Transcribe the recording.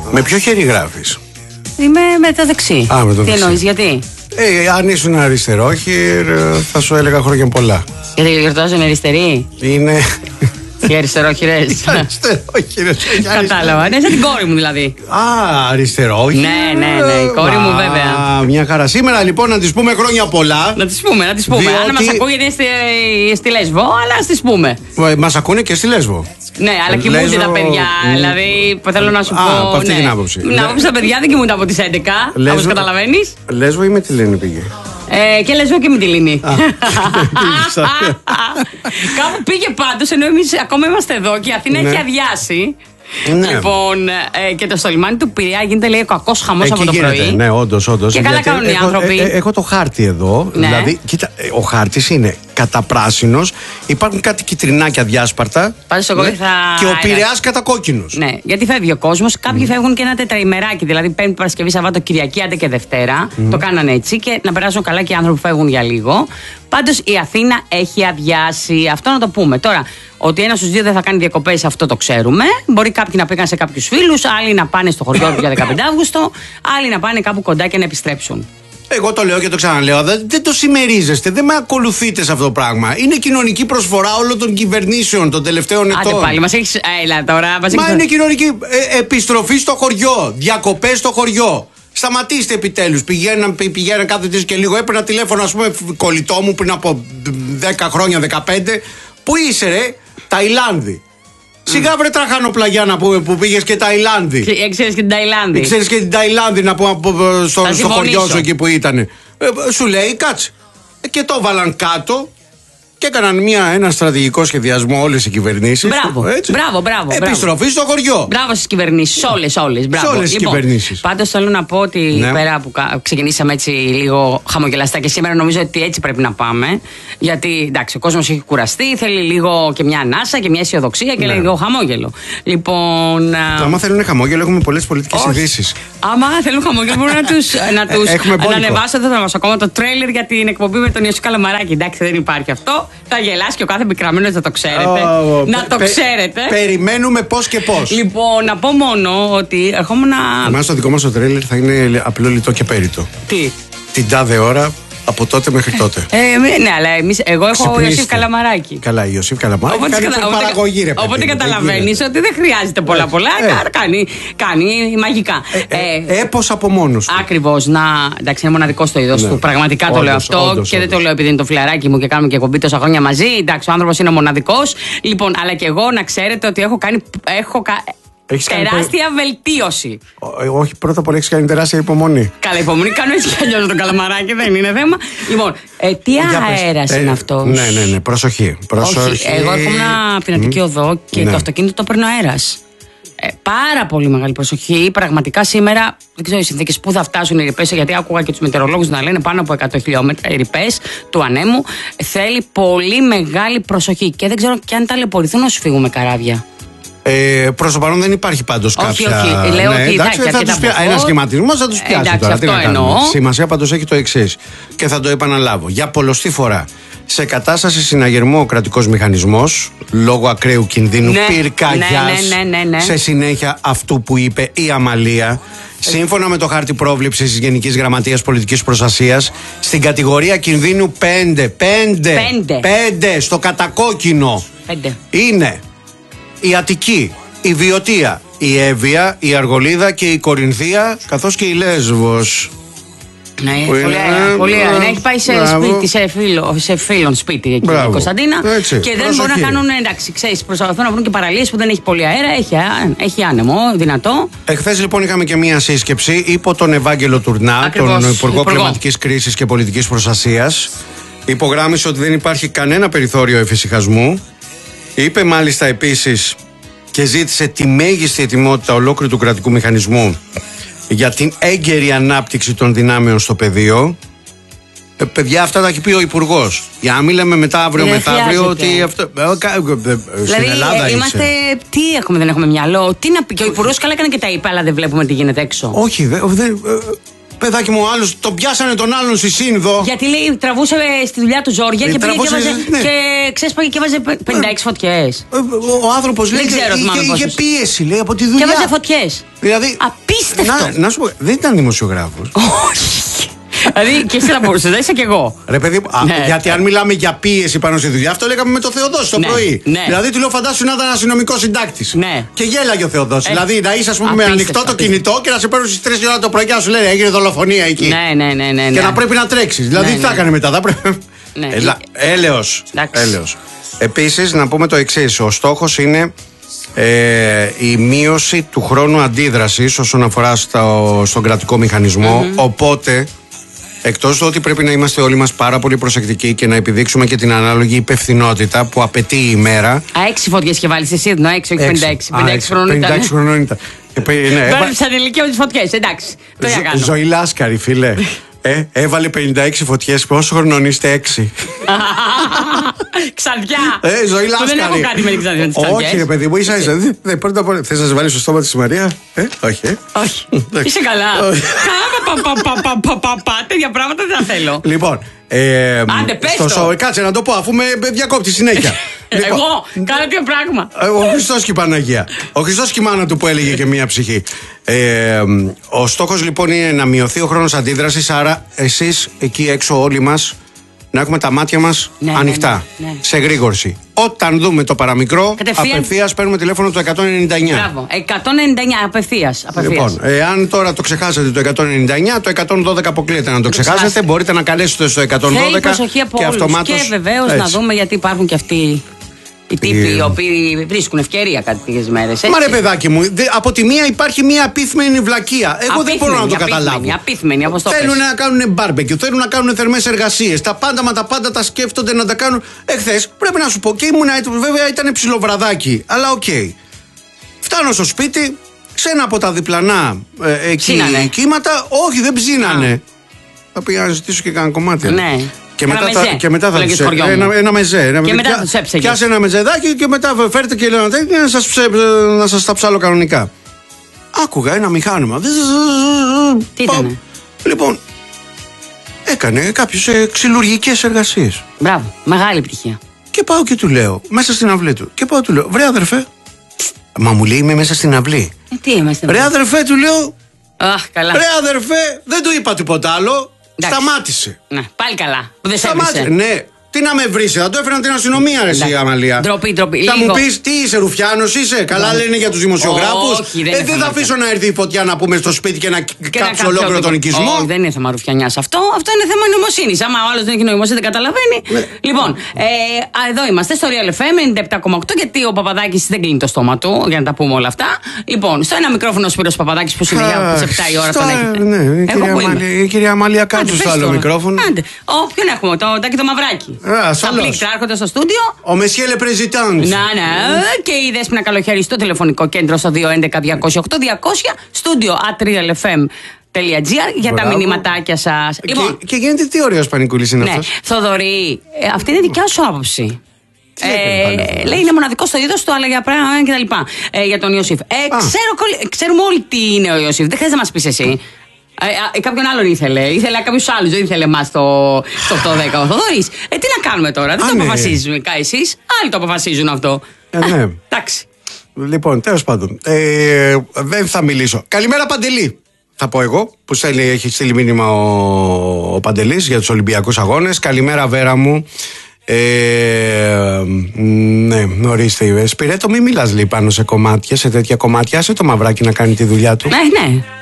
Με ποιο χέρι γράφεις? Είμαι με το δεξί. Α, με το Τι δεξί. εννοείς, γιατί? Αν ήσουν αριστερόχειρ, θα σου έλεγα χρόνια πολλά. Γιατί γιορτάζουν αριστεροί. Είναι. Οι αριστερόχειρες. Αριστερόχειρες. Κατάλαβα. Είναι σαν την κόρη μου δηλαδή. Α, αριστερόχειρ. Ναι, η κόρη μου βέβαια. Μια χαρά. Σήμερα λοιπόν να της πούμε χρόνια πολλά. Να τις πούμε. Διότι- Αν μας ακούει, γιατί είναι στη Λέσβο, αλλά ας τις πούμε. Μας ακούνε και στη Λέσβο. Ναι, αλλά κοιμούνται Λέσβο, τα παιδιά. Δηλαδή, θέλω να σου πω. από αυτή την άποψη. Την άποψη, τα παιδιά δεν κοιμούνται από τις 11. Όπως καταλαβαίνεις. Λέσβο ή Μυτιλήνη πήγε? Και Λέσβο και Μυτιλήνη. Κάπου πήγε πάντως, ενώ εμείς ακόμα είμαστε εδώ και η Αθήνα Ναι. έχει αδειάσει. Ναι. Λοιπόν, και το στο λιμάνι του Πειραιά γίνεται, λέει, ο κακός χαμός από το γίνεται, πρωί. ναι, όντως. Και καλά κάνουν οι άνθρωποι. Έχω το χάρτη εδώ. Ναι. Δηλαδή, κοίτα, ο χάρτης είναι καταπράσινος. Υπάρχουν κάτι κυτρινάκια διάσπαρτα. Πάντως εγώ ήρθα Και ο αέρα. Πειραιάς κατακόκκινος. Ναι, γιατί φεύγει ο κόσμος. Κάποιοι φεύγουν και ένα τετραημεράκι, δηλαδή Πέμπτη, Παρασκευή, Σαββάτο, Κυριακή, άντε και Δευτέρα. Το κάνανε έτσι και να περάσουν καλά και οι άνθρωποι που φεύγουν για λίγο. Πάντως η Αθήνα έχει αδειάσει. Αυτό να το πούμε. Τώρα, ότι ένας στους δύο δεν θα κάνει διακοπές, αυτό το ξέρουμε. Μπορεί κάποιοι να πήγαν σε κάποιους φίλους, άλλοι να πάνε στο χωριό του για 15 Αύγουστο, άλλοι να πάνε κάπου κοντά και να επιστρέψουν. Εγώ το λέω και το ξαναλέω. Δεν το συμμερίζεστε, δεν με ακολουθείτε σε αυτό το πράγμα. Είναι κοινωνική προσφορά όλων των κυβερνήσεων των τελευταίων ετών. Άντε πάλι, μας έχεις. Έλα τώρα, Μα είναι κοινωνική επιστροφή στο χωριό, διακοπές στο χωριό. Σταματήστε επιτέλους. Πηγαίναν κάθε τρεις και λίγο. Έπαιρνα τηλέφωνο, ας πούμε, κολλητό μου πριν από 10 χρόνια, 15. Πού είσαι, ρε? Ταϊλάνδη. Σιγά βρε τραχανοπλαγιά να πούμε που πήγες και Ταϊλάνδη. Ξέρεις και την Ταϊλάνδη. Ξέρεις και την Ταϊλάνδη να πούμε στο χωριό σου εκεί που ήταν. Σου λέει κάτσε. Και το βάλαν κάτω. Και έκαναν ένα στρατηγικό σχεδιασμό όλες οι κυβερνήσεις. Μπράβο. Επιστροφή στο χωριό. Μπράβο στις κυβερνήσεις. Όλες. Σε όλες τις κυβερνήσεις. Πάντως θέλω να πω ότι Ναι. πέρα που ξεκινήσαμε έτσι λίγο χαμογελαστά και σήμερα νομίζω ότι έτσι πρέπει να πάμε. Γιατί εντάξει, ο κόσμος έχει κουραστεί, θέλει λίγο και μια ανάσα και μια αισιοδοξία και Ναι. λέει λίγο χαμόγελο. Λοιπόν. Άμα θέλουν χαμόγελο, έχουμε πολλές πολιτικές ειδήσεις. Άμα θέλουν χαμόγελο, μπορούν Έχουμε να ανεβάσω εδώ ακόμα το τρέιλερ για την εκπομπή με τον Ιωσή Καλαμαράκη. Εντάξει, δεν υπάρχει αυτό. Θα γελάσει και ο κάθε πικραμένος να το ξέρετε. Να το ξέρετε. Περιμένουμε πώς και πώς. Λοιπόν, να πω μόνο ότι ερχόμουν να. Εμάς το δικό μας το τρέλερ θα είναι απλό, λιτό και πέριτο. Τι. Την τάδε ώρα, από τότε μέχρι τότε. Ναι, αλλά εγώ έχω Ιωσήφ Καλαμαράκη. Καλά, Ιωσήφ Καλαμαράκη. Οπότε καταλαβαίνεις ότι δεν χρειάζεται πολλά. Κάνει μαγικά. Έπος από μόνος του. Ακριβώς. Εντάξει, είναι μοναδικό στο είδος του. Πραγματικά το λέω αυτό και δεν το λέω επειδή είναι το φιλαράκι μου και κάνουμε και εκπομπή τόσα χρόνια μαζί. Εντάξει, ο άνθρωπος είναι μοναδικός. Λοιπόν, αλλά και εγώ να ξέρετε ότι έχω κάνει. Τεράστια βελτίωση. Όχι, πρώτα απ' όλα έχεις κάνει τεράστια υπομονή. Καλά, υπομονή κάνω έτσι κι αλλιώς το Καλαμαράκι, δεν είναι θέμα. Λοιπόν, τι αέρας είναι αυτός? Ναι, προσοχή. Όχι, εγώ έρχομαι από την Αττική Οδό και το αυτοκίνητο το παίρνω αέρας. Πάρα πολύ μεγάλη προσοχή. Πραγματικά σήμερα δεν ξέρω οι συνθήκες πού θα φτάσουν οι ρηπές, γιατί άκουγα και τους μετεωρολόγους να λένε πάνω από 100 χιλιόμετρα οι ρηπές του ανέμου. Θέλει πολύ μεγάλη προσοχή και δεν ξέρω και αν ταλαιπωρηθούν να σου φύγουν με καράβια. Προς το παρόν δεν υπάρχει πάντως κάποια. Όχι. Λέω ότι εντάξει, ένα σχηματισμό θα τους πιάσει εντάξει, τώρα. αυτό Τι να κάνουμε. εννοώ. Σημασία πάντως έχει το εξής και θα το επαναλάβω. Για πολλοστή φορά. Σε κατάσταση συναγερμού ο κρατικός μηχανισμός λόγω ακραίου κινδύνου πυρκαγιάς σε συνέχεια αυτού που είπε η Αμαλία. Σύμφωνα με το χάρτη πρόβλεψης της Γενικής Γραμματείας Πολιτικής Προστασίας, στην κατηγορία κινδύνου 5 στο κατακόκκινο 5. είναι η Αττική, η Βιωτία, η Εύβοια, η Αργολίδα και η Κορινθία, καθώς και η Λέσβος. Ναι, πολύ ωραία. Έχει πάει σε φίλον σπίτι εκεί η Κωνσταντίνα. Έτσι, και δεν μπορούν να κάνουν. Εντάξει, ξέρεις, προσπαθούν να βρουν και παραλίες που δεν έχει πολύ αέρα. Έχει άνεμο, δυνατό. Εχθές λοιπόν είχαμε και μία σύσκεψη υπό τον Ευάγγελο Τουρνά, τον Υπουργό Κλιματικής Κρίσης και Πολιτικής Προστασίας. Υπογράμμισε ότι δεν υπάρχει κανένα περιθώριο εφησυχασμού. Είπε μάλιστα επίσης και ζήτησε τη μέγιστη ετοιμότητα ολόκληρου του κρατικού μηχανισμού για την έγκαιρη ανάπτυξη των δυνάμεων στο πεδίο. Παιδιά, αυτά τα έχει πει ο Υπουργός. Για να μην λέμε μετά αύριο μεθαύριο ότι αυτό. Στην Ελλάδα είμαστε. Τι δεν έχουμε μυαλό. Τι να πει. Και ο Υπουργός καλά έκανε και τα είπε, αλλά δεν βλέπουμε τι γίνεται έξω. Όχι, Παιδάκι μου, άλλος τον πιάσανε τον άλλον στη Σύνδο. Γιατί λέει τραβούσε στη δουλειά του ζόρια και πήγε και ξέσπαγε και έβαζε 56 φωτιές. Ο άνθρωπος λέει είχε πίεση, λέει, από τη δουλειά. Και έβαζε φωτιές. Δηλαδή, απίστευτο. Να σου πω, δεν ήταν δημοσιογράφος. Όχι. Δηλαδή και εσύ θα μπορούσε, δεν είσαι κι εγώ. Ρε παιδί, γιατί αν μιλάμε για πίεση πάνω στη δουλειά, αυτό λέγαμε με το Θεοδόση το πρωί. Δηλαδή του λέω, φαντάσου να ήταν αστυνομικός συντάκτης. Και γέλαγε ο Θεοδόση. Δηλαδή να είσαι, ας πούμε, με ανοιχτό το κινητό και να σε παίρνουν στις 3 η ώρα το πρωί και να σου λένε έγινε δολοφονία εκεί. Ναι. Και να πρέπει να τρέξεις. Δηλαδή τι θα έκανε μετά, θα πρέπει. Έλεος. Επίσης, να πούμε το εξής. Ο στόχος είναι η μείωση του χρόνου αντίδρασης όσον αφορά στον κρατικό μηχανισμό. Οπότε, εκτός του ότι πρέπει να είμαστε όλοι μας πάρα πολύ προσεκτικοί και να επιδείξουμε και την ανάλογη υπευθυνότητα που απαιτεί η ημέρα. 6 φωτιές και βάλεις εσύ, ενώ 6, όχι 56. 56 χρονών ήταν. 56 χρονών ήταν. Βάζεις την ηλικία με τις φωτιές, εντάξει. Το για κάνω. Ζωή Λάσκαρη, φίλε. Έβαλε 56 φωτιές. Πόσο χρονών είστε? 6. Ξαδιά. Ζωή Λάσκαρη. Δεν έχω κάτι με την ξαδιά της ξαδιές. Όχι, ρε παιδί μου, ίσα. Θες να σε βάλεις στο στόμα της Μαρία? Όχι. Όχι. Είσαι καλά. Τέτοια πράγματα δεν θα θέλω. Λοιπόν. Άντε, πες το. Κάτσε να το πω, αφού με διακόπτει συνέχεια. Εγώ, κάνω τέτοιο πράγμα. Ο Χριστός και η Παναγία. Ο Χριστός και η μάνα του που έλεγε και μία ψυχή. Ο στόχος λοιπόν είναι να μειωθεί ο χρόνος αντίδρασης. Άρα εσείς εκεί έξω όλοι μας να έχουμε τα μάτια μας ανοιχτά, σε γρήγορση. Όταν δούμε το παραμικρό, απευθείας παίρνουμε τηλέφωνο το 199. Μπράβο, 199 απευθείας. Λοιπόν, εάν τώρα το ξεχάσετε το 199, το 112 αποκλείεται να το ξεχάσετε. Μπορείτε να καλέσετε στο 112 και αυτομάτως. Και βεβαίως να δούμε, γιατί υπάρχουν και αυτοί οι τύποι οι οποίοι βρίσκουν ευκαιρία κάποιες μέρες. Μα ρε παιδάκι μου, από τη μία υπάρχει μία απίθμενη βλακεία. Εγώ δεν μπορώ να το καταλάβω. Απίθμενη, όπως το πες. Θέλουν να κάνουν μπάρμπεκιου, θέλουν να κάνουν θερμές εργασίες. Τα πάντα μα τα πάντα τα σκέφτονται να τα κάνουν. Εχθές πρέπει να σου πω, και ήμουν, βέβαια ήταν ψιλοβραδάκι, αλλά οκ. Φτάνω στο σπίτι, σε ένα από τα διπλανά κύματα, όχι δεν ψήνανε. Θα πήγα να ζητήσω και κανένα κομμάτι. Ναι. Και μετά θα τους ένα μεζέ. Και μετά τους έψεγες. Πιάσε ένα μεζεδάκι και μετά φέρτε και ένα τέτοιο να σας τα ψάλω κανονικά. Άκουγα ένα μηχάνημα. Τι ήτανε? Λοιπόν, έκανε κάποιες ξυλουργικές εργασίες. Μπράβο, μεγάλη επιτυχία. Και πάω και του λέω, μέσα στην αυλή του, και πάω του λέω, βρε αδερφέ. Μα μου λέει, είμαι μέσα στην αυλή. Τι είμαστε? Βρε αδερφέ, του λέω. Καλά. Βρε αδερφέ, δεν του είπα τίποτα άλλο. Εντάξει. Σταμάτησε. Ναι, πάλι καλά. Που δεν σε έβρισε. Ναι. Τι να με βρει, θα το έφεραν την αστυνομία, ρε εσύ, Αμαλία. Ντροπή. Θα μου πει, τι είσαι, Ρουφιάνος είσαι? Καλά λένε για τους δημοσιογράφους. Δεν θα αφήσω να έρθει η φωτιά να πούμε στο σπίτι και να κάψω ολόκληρο τον οικισμό. Όχι, δεν είναι θέμα ρουφιανιάς αυτό. Αυτό είναι θέμα νοημοσύνης. Άμα ο άλλος δεν έχει νοημοσύνη, δεν καταλαβαίνει. Λοιπόν, εδώ είμαστε στο Real FM 97,8, γιατί ο Παπαδάκης δεν κλείνει το στόμα του, για να τα πούμε όλα αυτά. Λοιπόν, στο ένα μικρόφωνο ο Σπύρος Παπαδάκης που συνεχίζει από τις 7 η ώρα τον έχετε. Ναι, η κυρία Αμαλία κάτω στο άλλο μικρόφωνο. Ποιον έχουμε, το Τάκη το Μαυράκι. Τα πλήκτρα έρχονται στο στούντιο. Ο Μεσιέ Le Président. Και η Δέσποινα Καλοχέρη στο τηλεφωνικό κέντρο στο 211-208-200. Στούντιο atrialfm.gr για τα μηνυματάκια σας. Και γίνεται τι ωραίος πανικούλης είναι αυτός. Θοδωρή, αυτή είναι δικιά σου άποψη. Λέει είναι μοναδικό στο είδος του, αλλά για πράγματα κτλ. Για τον Ιωσήφ. Ξέρουμε όλοι τι είναι ο Ιωσήφ. Δεν χρειάζεται να μας πεις εσύ. Κάποιον άλλον ήθελε κάποιους άλλους, δεν ήθελε εμάς το 8-10 ο Θοδωρής. Τι να κάνουμε τώρα, δεν το αποφασίζουμε εσείς, άλλοι το αποφασίζουν αυτό. Ναι. Εντάξει. Λοιπόν, τέλος πάντων, δεν θα μιλήσω. Καλημέρα Παντελή, θα πω εγώ, που έχει στείλει μήνυμα ο Παντελής για τους Ολυμπιακούς Αγώνες. Καλημέρα Βέρα μου. Ναι, ορίστε. Σπυρέτο, μην μιλάς λέει πάνω σε κομμάτια, σε τέτοια κομμάτια. Άσε το Μαυράκι να κάνει τη δουλειά του. Ναι.